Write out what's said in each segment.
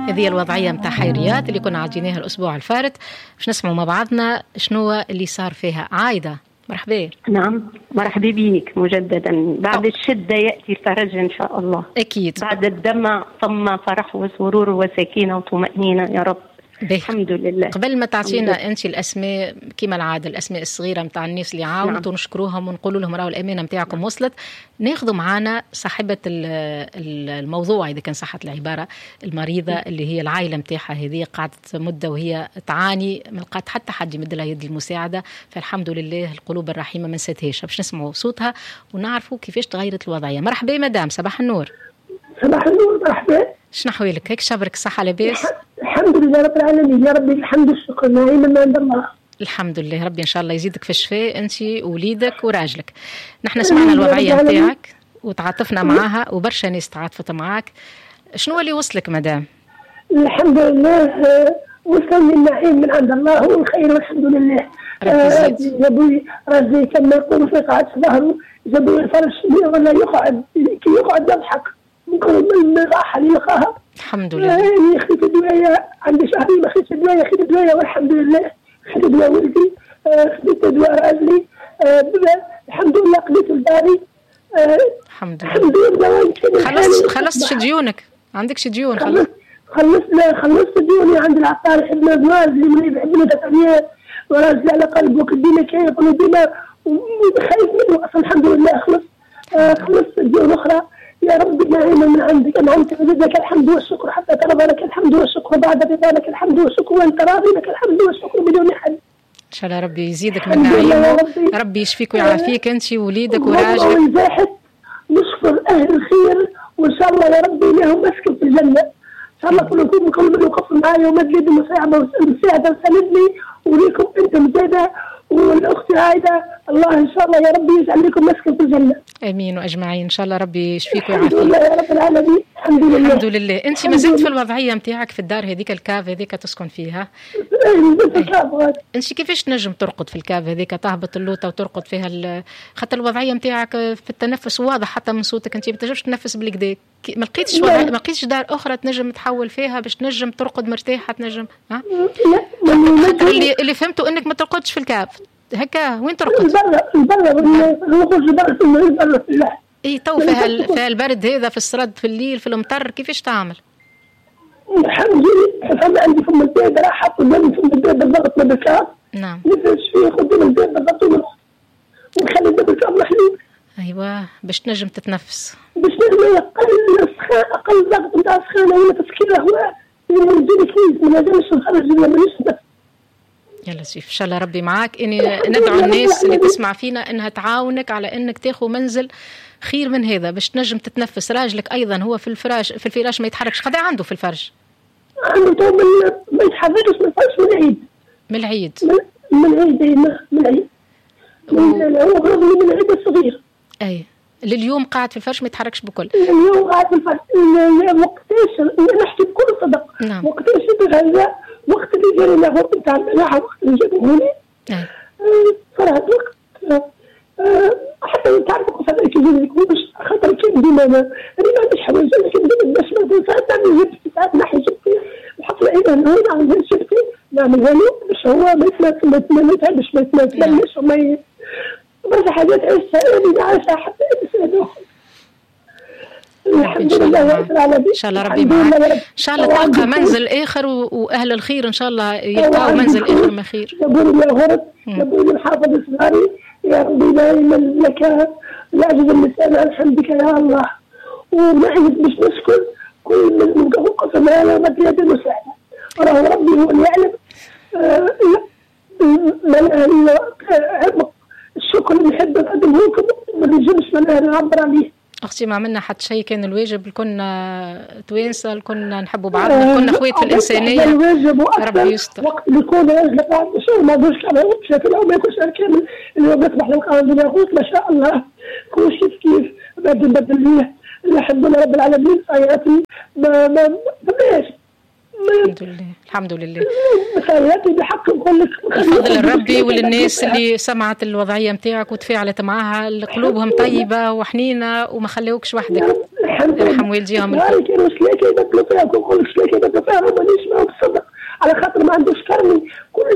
هذه الوضعية متاع حيريات اللي كنا عديناها الأسبوع الفارط، باش نسمعوا مع بعضنا شنو اللي صار فيها. عايدة مرحبا. نعم مرحبا بيك مجددا. بعد الشدة يأتي الفرج إن شاء الله. أكيد. بعد الدمع ثم فرح وسرور وسكينة وطمأنينة يا رب. الحمد لله. قبل ما تعطينا أنت الأسماء كما العادة، الأسماء الصغيرة متاع الناس اللي عاونوا نعم. ونشكروهم ونقولوا لهم راهو الأمانة متاعكم نعم. وصلت. ناخذوا معنا صاحبة الموضوع إذا كان صحت العبارة، المريضة نعم. اللي هي العائلة متاعها هذه قعدت مدة وهي تعاني، ما لقات حتى حد يمد لها يد المساعدة، فالحمد لله القلوب الرحيمة ما نسيتهاش. باش نسمعوا صوتها ونعرفوا كيفاش تغيرت الوضعية. مرحبا مدام، صباح النور. صباح النور. مرحبا. شنو حوالك هيك شبرك صحة لاباس؟ الحمد لله رب العالمين يا ربي، الحمد والشكر نعيما من عند الله. الحمد لله، ربي ان شاء الله يزيدك في الشفاء انت ووليدك وراجلك. نحن سمعنا الوضعيه نتاعك وتعاطفنا معاها وبرشا ناس تعاطفت معاك. شنو اللي وصلك مدام؟ الحمد لله وصلني النعيم من عند الله هو الخير والحمد لله. جابوا راسي كما يقولوا في قاعة ظهره، جابوا الفرش ولا يقعد كي يقعد يضحك من الراحه اللي لقاها. الحمد لله. يعني خذيت دوايه، عندي شهرين ما خذيتش دوايه، خذيت دوايه والحمد لله. خذيت دواء ولدي، خذيت دواء راجلي، الحمد لله قضيت لداري. الحمد لله. خلصت ديونك؟ عندكش ديون؟ خلصت ديوني عند العطار. حبنا جواز اللي مريض، حبنا دفعيه وراسلي على قلبه كدينا كي يقولوا ديما وخايف منه اصلا. الحمد لله خلصت ديون اخرى يا رب نعيما من عندك. أنعمت لك الحمد والشكر حتى ترضى، لك الحمد والشكر بعد رضا، لك الحمد والشكر وانت راضي، لك الحمد والشكر بدون حد. ان شاء الله ربي يزيدك من نعيمه، ربي يشفيك ويعافيك انت ووليدك وراجلك. نشكر اهل الخير وان شاء الله يا ربي لهم مسكن في الجنه. ان شاء الله كل من يوقف معايا ومد يد المساعده وساندني، وليكم انتم زاده والاخت عايده. الله ان شاء الله يا ربي يجعل لكم مسكن في الجنه. امين واجمعين. ان شاء الله ربي يشفيك ويعافيك. الحمد لله يا رب العالمين. الحمد لله. الحمد لله. انت ما زلت في الوضعيه نتاعك في الدار هذيك الكاف هذيك تسكن فيها؟ انت كيفاش تنجم ترقد في الكاف هذيك، تهبط اللوطه وترقد فيها خاطر الوضعيه نتاعك في التنفس واضح حتى من صوتك انت ما تنجمش تنفس بالكدا. ما لقيتش دار اخرى تنجم تحول فيها باش تنجم ترقد مرتاحه تنجم؟ ها لا اللي فهمته انك ما ترقدش في الكاف هكا. وين ترقد؟ البرا. اي تو فيها البرد هذا في السرد في الليل في المطر، كيفاش تعمل؟ الحمد لله فما عندي فم البيت راح احط قدامي فم البيت بالضبط من الكاف. نعم. نفرش فيه قدام البيت بالضبط ونخلي الباب الكاف محلول. ايوه باش تنجم تتنفس، باش نجم اقل ضغط نتاع السخانه ولا تسكير هواء يجيني كويس، ما نجمش نخرج مانيش. يلا سيف ان شاء الله ربي معاك. اني ندعو الناس اللي تسمع فينا انها تعاونك على انك تاخذ منزل خير من هذا باش تنجم تتنفس. راجلك ايضا هو في الفراش ما يتحركش. قد عندو في الفرش؟ عنده تو ما يتحركش من الفرش من العيد. هو غرض من العيد الصغير. اي لليوم قاعد في الفرش ما يتحركش بكل. اليوم قاعد في الفرش. وقتاش نحكي بكل صدق. نعم. وقتاش يتغذى، وقت اللي جاري له نتاع الملاحه، وقت اللي جابوه هوني فرهد وقت. حتى تعرف قصة كيف يكونش خاطر كيف ديما انا ما عنديش حوايج، انا كيف ديما باش ما ساعات نعمل جبتي، ساعات نحي جبتي نحط العيد هنا نعمل جبتي نعملها له باش هو ما يتعبش ما يتملش وما برشا حاجات عشتها انا عايشها حتى انسان اخر. الحمد لله رب العالمين. ان شاء الله ربي معك. ان شاء الله تلقى منزل اخر واهل الخير ان شاء الله يلقاو منزل اخر ما خير. جابوا لي غرض، جابوا لي محافظ صغاري يا ربي دائما لك لا اجد اللسان عن حمدك يا الله. ونعيش باش نشكر كل من قسم على مد يد المساعده. راه ربي هو اللي يعلم الشكر اللي نحب نقدمه لكم ما نجمش نعبر عليه. اختي ما عملنا حتى شيء، كان الواجب كنا توانسه، كنا نحبوا بعضنا، كنا اخوات في الانسانيه. ربي يستر. وقت اللي يكون راجل قاعد مشغول ما يقولش كلام بشكل او ما يكونش كامل اللي بيصبح له قاعد ياخذ ما شاء الله كل شيء كيف بدل ليه. الحمد لله رب العالمين. حياتي ما بلاش. الحمد لله. حياتي بحق نقول لك بفضل الربي وللناس اللي سمعت الوضعيه نتاعك وتفاعلت معها قلوبهم طيبه وحنينه وما خلوكش وحدك. يرحم والديهم. كانوا سلاكي يبدلوا فيها ونقول لك سلاكي يبدلوا فيها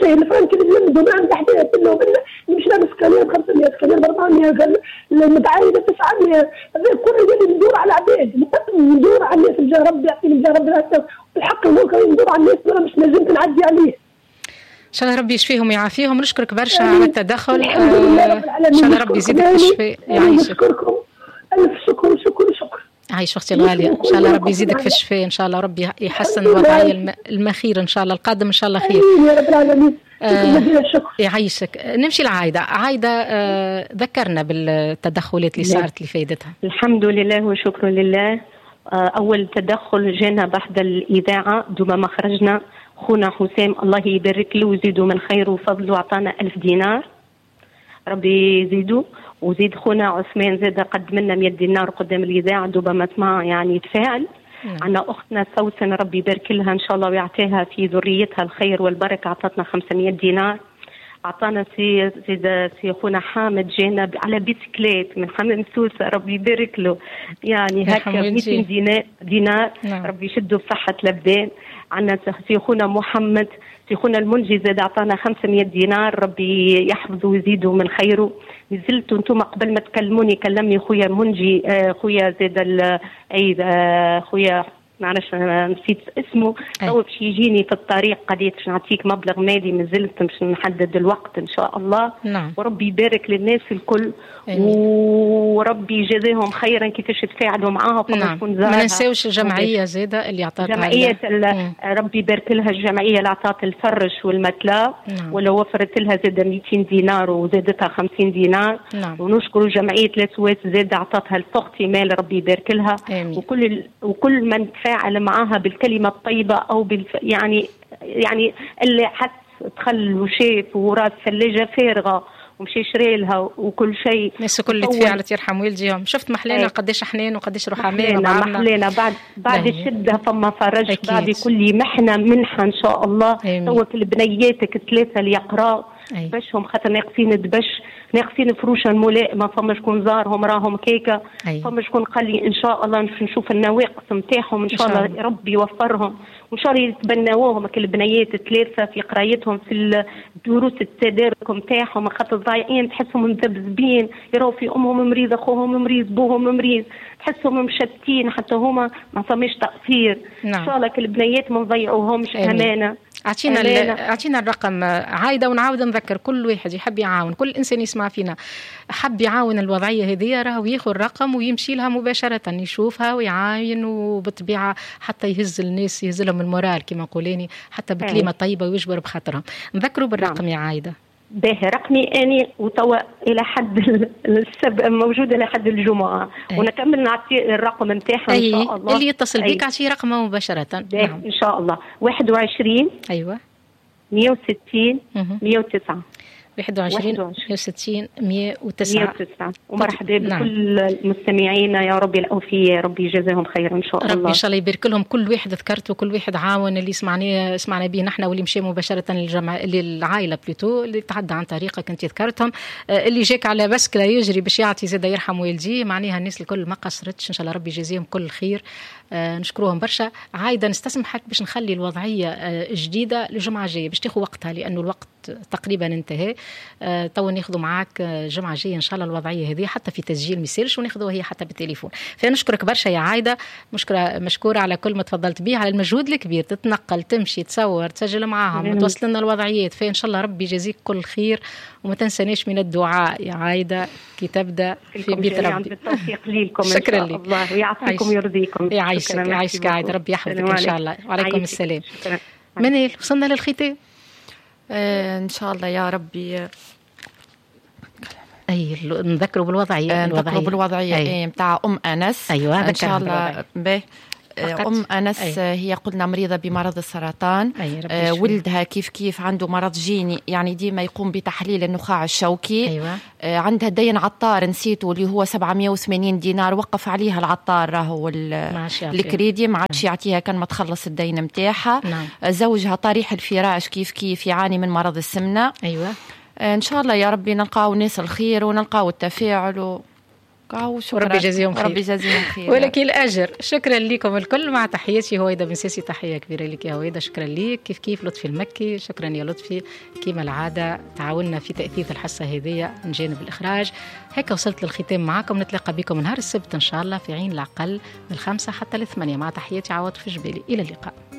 فيه الفرنك اللي بيمدوا ما عند حدا كلهم مش لابس كلام 500 كلام 400 المتعايده 900 كل اللي ندور على العباد ندور على الناس اللي ربي يعطيني اللي ربي يعطيهم الحق الملك ندور على الناس انا مش نجمت نعدي عليه. ان شاء الله ربي يشفيهم ويعافيهم. نشكرك برشا على التدخل. ان شاء الله ربي يزيدك في الشفاء. يعيشك. نشكركم الف شكر شكر شكر. عايش اختي الغاليه. ان شاء الله ربي يزيدك في الشفاء. ان شاء الله ربي يحسن الوضعيه المخير ان شاء الله القادم ان شاء الله خير يا رب العالمين. يعيشك. نمشي لعايدة. عايدة ذكرنا بالتدخلات اللي صارت اللي فايدتها. الحمد لله وشكر لله. أول تدخل جانا بعد الإذاعة دوما ما خرجنا خونا حسام الله يبارك له ويزيده من خيره وفضله أعطانا 1000 دينار ربي يزيده وزيد خونا عثمان زاد قد منا 100 دينار قدام الإذاعة دوما ما سمع يعني تفاعل. عنا أختنا سوسن ربي يبارك لها إن شاء الله ويعطيها في ذريتها الخير والبركة أعطتنا 500 دينار. أعطانا سي خونا حامد جينا على بيسكليت من حمام سوسة ربي يبارك له يعني هكا 200 دينار ربي يشده بصحة الأبدان. عنا سي خونا محمد سي خونا المنجي زاد أعطانا 500 دينار ربي يحفظه ويزيده من خيره. نزلتوا انتم قبل ما تكلموني كلمني خويا منجي خويا زاد خويا معلش نسيت اسمه تو باش يجيني في الطريق قضيت باش نعطيك مبلغ مالي مازلت باش نحدد الوقت ان شاء الله. وربي يبارك للناس الكل وربي يجازيهم خيرا كيفاش تفاعلوا معاها. ما ننساوش الجمعيه زاده اللي عطاتها جمعيه ربي يبارك لها الجمعيه اللي عطات الفرش والمتلا ولا وفرت لها زاد 200 دينار وزادتها 50 دينار. ونشكر جمعيه لاسواس زاد عطاتها الفوقتي مال ربي يبارك لها. وكل من تفاعل معها بالكلمه الطيبه او يعني اللي حس دخل وشاف وراس ثلاجه فارغه ومشي شري لها وكل شيء. الناس كل تفاعلت يرحم والديهم. شفت محلينا قديش حنين وقديش رحمين محلينا بعد الشده فما فرج بعد كل محنه منحه ان شاء الله. توك البنياتك 3 اللي يقراوا باشهم خاطر ناقصين فروشا ملائمه. فما شكون زارهم راهم كيكه. فما شكون قال لي ان شاء الله نشوف النواقص نتاعهم ان شاء الله ربي يوفرهم وان شاء الله يتبناوهم البنيات 3 في قرايتهم في الدروس التدارك نتاعهم خاطر ضايعين تحسهم مذبذبين يراو في امهم مريض اخوهم مريض بوهم مريض تحسهم مشتين حتى هما ما فماش تقصير. ان شاء الله البنيات ما نضيعوهمش امانه. اعطينا الرقم عايده ونعاود نذكر كل واحد يحب يعاون كل انسان يسمع فينا حب يعاون الوضعيه هذه راهو ياخذ الرقم ويمشي لها مباشره يشوفها ويعاين وبالطبيعه حتى يهز الناس يهز لهم المورال كما نقوليني حتى بكلمه طيبه ويجبر بخاطرهم. نذكروا بالرقم يا عايده. باهي رقمي اني وتوا الى حد السبت موجوده لحد الجمعه ونكمل نعطي الرقم نتاعها ان شاء الله. اللي يتصل بك اعطيه رقمه مباشره. ان شاء الله 21 ايوه 160 109 21 160 109. ومرحبا بكل المستمعين يا ربي الأوفياء ربي يجازيهم خير إن شاء الله. ربي إن شاء الله يبارك لهم كل واحد ذكرته كل واحد عاون اللي سمعنا به نحن واللي مشي مباشرة للعائلة بلوتو اللي تعدى عن طريقك أنت ذكرتهم اللي جاك على بسكلة يجري باش يعطي زاد يرحم والديه معناها الناس الكل ما قصرتش إن شاء الله ربي يجازيهم كل خير. نشكروهم برشا. عايدة نستسمحك باش نخلي الوضعية جديدة للجمعة الجاية باش تاخذ وقتها لأنه الوقت تقريبا انتهى. تو ناخذوا معاك الجمعة الجاية إن شاء الله الوضعية هذه حتى في تسجيل ميسيرش وناخذوها هي حتى بالتليفون. فنشكرك برشا يا عايدة مشكورة على كل ما تفضلت به على المجهود الكبير تتنقل تمشي تصور تسجل معاهم توصل لنا الوضعيات. فإن شاء الله ربي يجازيك كل خير وما تنسانيش من الدعاء يا عايدة كي تبدأ في بيت ربي. بالتوفيق ليكم شكرا لك الله ويعطيكم ويرضيكم. يعيشك عايدة ربي يحفظك إن شاء الله. وعليكم السلام. منال وصلنا للختام إن شاء الله يا ربي. نذكروا بالوضعية متاع أنس. أيوة إن شاء الله أنس هي قلنا مريضة بمرض السرطان. ولدها كيف عنده مرض جيني يعني ديما يقوم بتحليل النخاع الشوكي. أيوة. عندها دين عطار نسيته اللي هو 780 دينار وقف عليها العطار راهو الكريدي ما عادش يعطيها كان ما تخلص الدين متاعها. زوجها طريح الفراش كيف يعاني من مرض السمنة. أيوة. إن شاء الله يا ربي نلقاو ناس الخير ونلقاو التفاعل وربي يجازيهم خير. ربي يجازيهم خير ولك الأجر. شكرا لكم الكل. مع تحياتي هويدا بن ساسي، تحية كبيرة لك يا هويدا. شكرا ليك. كيف لطفي المكي، شكرا يا لطفي. كما العادة تعاوننا في تأثيث الحصة هذه من جانب الإخراج. هيك وصلت للختام معكم. نتلاقى بكم نهار السبت إن شاء الله في عين العقل من 5 حتى 8. مع تحياتي عواطف جبالي. إلى اللقاء.